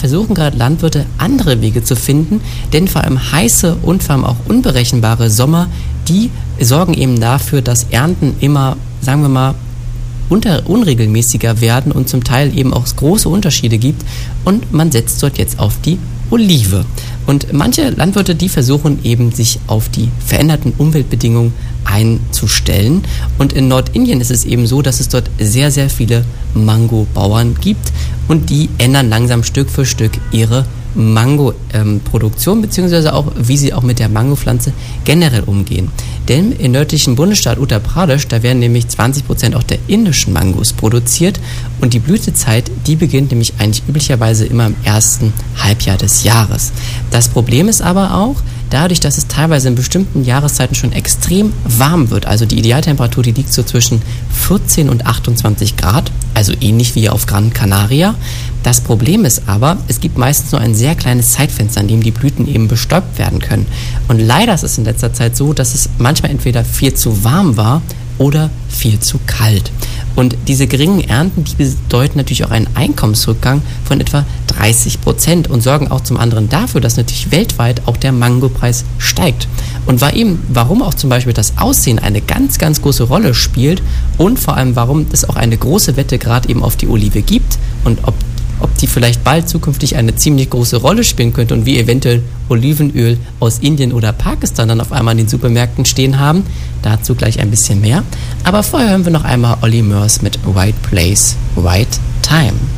versuchen gerade Landwirte andere Wege zu finden, denn vor allem heiße und vor allem auch unberechenbare Sommer, die sorgen eben dafür, dass Ernten immer, sagen wir mal, unregelmäßiger werden und zum Teil eben auch große Unterschiede gibt, und man setzt dort jetzt auf die Olive. Und manche Landwirte, die versuchen eben, sich auf die veränderten Umweltbedingungen einzustellen. Und in Nordindien ist es eben so, dass es dort sehr, sehr viele Mangobauern gibt, und die ändern langsam Stück für Stück ihre Mango-Produktion, beziehungsweise auch, wie sie auch mit der Mangopflanze generell umgehen. Denn im nördlichen Bundesstaat Uttar Pradesh, da werden nämlich 20% auch der indischen Mangos produziert, und die Blütezeit, die beginnt nämlich eigentlich üblicherweise immer im ersten Halbjahr des Jahres. Das Problem ist aber auch, dadurch, dass es teilweise in bestimmten Jahreszeiten schon extrem warm wird, also die Idealtemperatur, die liegt so zwischen 14 und 28 Grad, also ähnlich wie auf Gran Canaria. Das Problem ist aber, es gibt meistens nur ein sehr kleines Zeitfenster, in dem die Blüten eben bestäubt werden können. Und leider ist es in letzter Zeit so, dass es manchmal entweder viel zu warm war oder viel zu kalt. Und diese geringen Ernten, die bedeuten natürlich auch einen Einkommensrückgang von etwa 30% und sorgen auch zum anderen dafür, dass natürlich weltweit auch der Mangopreis steigt. Und warum auch zum Beispiel das Aussehen eine ganz, ganz große Rolle spielt, und vor allem warum es auch eine große Wette gerade eben auf die Olive gibt und ob die vielleicht bald zukünftig eine ziemlich große Rolle spielen könnte und wir eventuell Olivenöl aus Indien oder Pakistan dann auf einmal in den Supermärkten stehen haben. Dazu gleich ein bisschen mehr. Aber vorher hören wir noch einmal Olly Murs mit Right Place, Right Time.